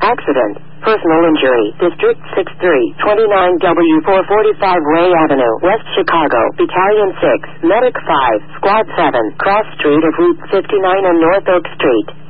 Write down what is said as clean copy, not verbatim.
Accident. Personal injury. District 63, 29W445 Ray Avenue, West Chicago, Battalion 6, Medic 5, Squad 7, Cross Street of Route 59 and North Oak Street.